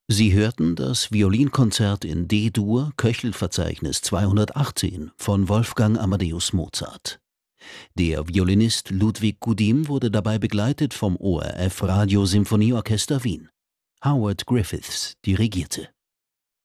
Sie hörten das Violinkonzert in D-Dur, Köchelverzeichnis 218 von Wolfgang Amadeus Mozart. Der Violinist Ludwig Gudim wurde dabei begleitet vom ORF Radiosymphonieorchester Wien. Howard Griffiths dirigierte.